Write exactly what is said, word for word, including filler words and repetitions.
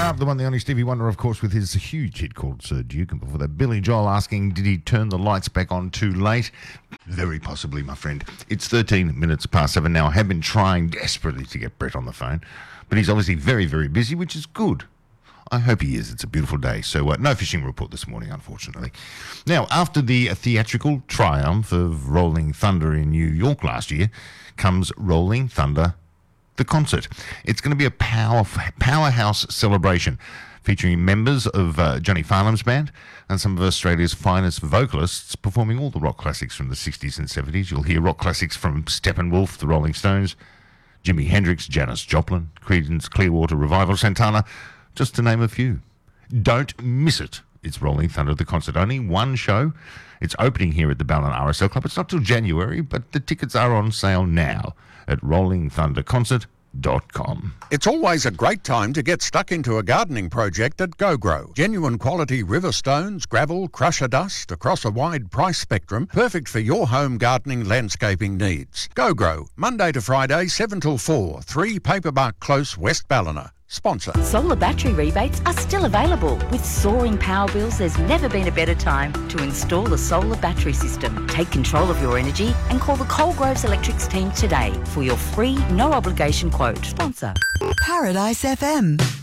up, the one, the only Stevie Wonder, of course, with his huge hit called Sir Duke. And before that, Billy Joel asking, did he turn the lights back on too late? Very possibly, my friend. It's thirteen minutes past seven now. I have been trying desperately to get Brett on the phone, but he's obviously very, very busy, which is good. I hope he is. It's a beautiful day. So uh, no fishing report this morning, unfortunately. Now, after the theatrical triumph of Rolling Thunder in New York last year, comes Rolling Thunder, the concert. It's going to be a power, powerhouse celebration featuring members of uh, Johnny Farnham's band and some of Australia's finest vocalists performing all the rock classics from the sixties and seventies. You'll hear rock classics from Steppenwolf, the Rolling Stones, Jimi Hendrix, Janis Joplin, Creedence Clearwater Revival, Santana, just to name a few. Don't miss it. It's Rolling Thunder, the concert. Only one show. It's opening here at the Ballon R S L Club. It's not till January, but the tickets are on sale now at rolling thunder concert dot com. It's always a great time to get stuck into a gardening project at GoGrow. Genuine quality river stones, gravel, crusher dust across a wide price spectrum, perfect for your home gardening landscaping needs. GoGrow, Monday to Friday, seven till four, three Paperbark Close, West Ballina. Sponsor. Solar battery rebates are still available. With soaring power bills, there's never been a better time to install a solar battery system. Take control of your energy and call the Coalgroves Electrics team today for your free, no obligation quote. Sponsor. Paradise F M.